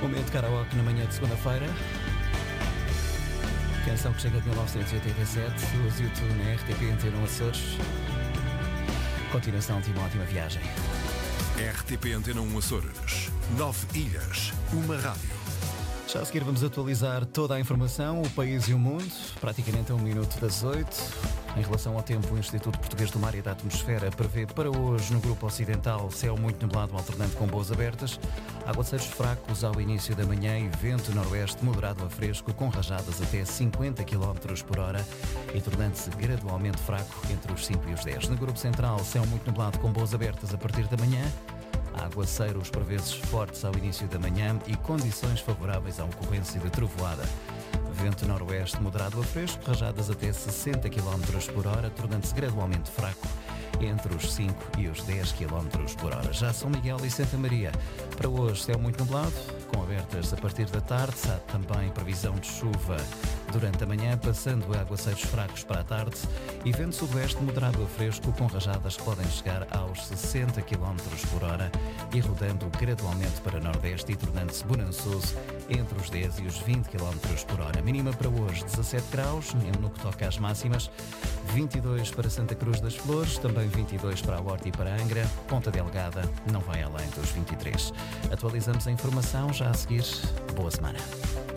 Momento karaoke na manhã de segunda-feira. Canção que chega de 1987, os YouTube na RTP Antena Açores. Continuação de uma ótima viagem. RTP Antena 1 Açores. 9 ilhas, uma rádio. Já a seguir vamos atualizar toda a informação, o país e o mundo, praticamente a 1 minuto das 8. Em relação ao tempo, o Instituto Português do Mar e da Atmosfera prevê para hoje no Grupo Ocidental céu muito nublado alternante com boas abertas, aguaceiros fracos ao início da manhã e vento noroeste moderado a fresco com rajadas até 50 km por hora e tornando-se gradualmente fraco entre os 5 e os 10. No Grupo Central, céu muito nublado com boas abertas a partir da manhã, aguaceiros por vezes fortes ao início da manhã e condições favoráveis à ocorrência de trovoada. Vento noroeste moderado a fresco, rajadas até 60 km por hora, tornando-se gradualmente fraco entre os 5 e os 10 km por hora. Já São Miguel e Santa Maria, para hoje céu muito nublado, com abertas a partir da tarde, há também previsão de chuva durante a manhã, passando a aguaceiros fracos para a tarde e vento sudoeste moderado a fresco, com rajadas que podem chegar aos 60 km por hora e rodando gradualmente para nordeste e tornando-se bonançoso entre os 10 e os 20 km por hora. Mínima para hoje 17 graus, no que toca às máximas, 22 para Santa Cruz das Flores, também 22 para a Horta e para a Angra, Ponta Delgada não vai além dos 23. Atualizamos a informação já a seguir. Boa semana.